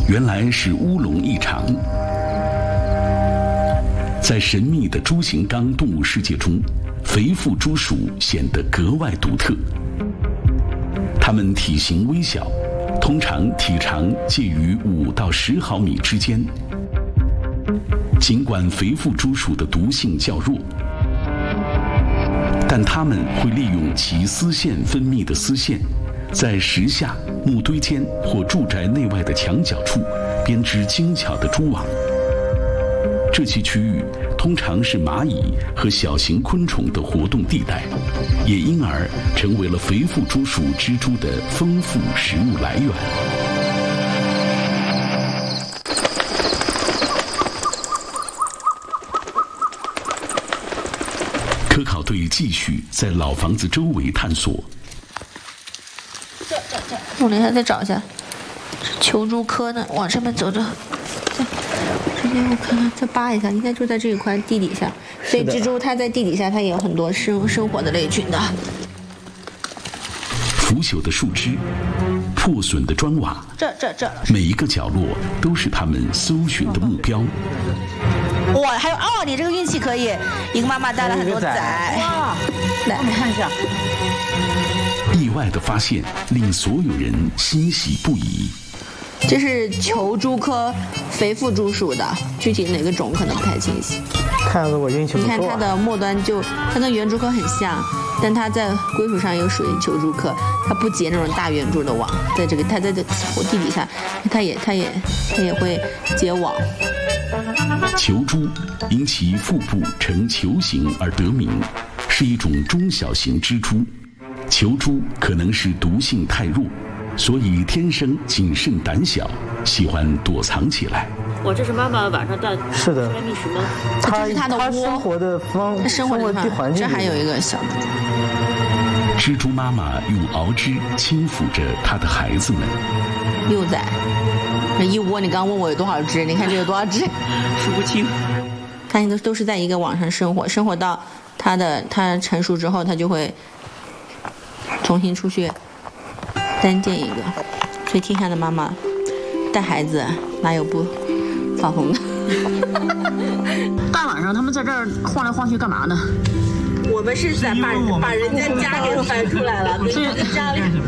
原来是乌龙一场。在神秘的猪形纲动物世界中，肥腹猪鼠显得格外独特。它们体型微小，通常体长介于5到10毫米之间。尽管肥腹猪鼠的毒性较弱，但它们会利用其丝线分泌的丝线，在石下、木堆间或住宅内外的墙角处编织精巧的蛛网。这些区域通常是蚂蚁和小型昆虫的活动地带，也因而成为了肥腹猪鼠蜘蛛的丰富食物来源。科考队继续在老房子周围探索。 我等一下再找一下，球蛛科呢，往上面走走。直接我看看，再扒一下，应该就在这一块地底下。所以蜘蛛它在地底下，它也有很多生活的类群的。 腐朽的树枝，破损的砖瓦， 这， 每一个角落都是他们搜寻的目标。 哇，还有哦，你这个运气可以，一个妈妈带了很多崽。 哇， 来， 我们看一下。 意外的发现令所有人欣喜不已。 这是球蛛科肥腹猪属的，具体哪个种可能不太清晰。 看着我运气不错。 你看它的末端它跟圆蛛科很像，但它在归属上又属于球蛛科，它不结那种大圆蛛的网，在这个它在这地底下，它也会结网。 球蛛因其腹部呈球形而得名，是一种中小型蜘蛛。球蛛可能是毒性太弱，所以天生谨慎胆小，喜欢躲藏起来。 我这是觅食吗？ 这是它的窝， 生活的生活的环境。 这还有一个小的。 蜘蛛妈妈用螯肢轻抚着它的孩子们。 幼崽，这一窝你刚问我有多少只？你看这有多少只？ 数不清。 看都是在一个网上生活到它成熟之后，它就会重新出去单建一个。所以天下的妈妈带孩子哪有不发疯的？ 大晚上他们在这儿晃来晃去干嘛呢？ 我们是把人家家给翻出来了，跟家里。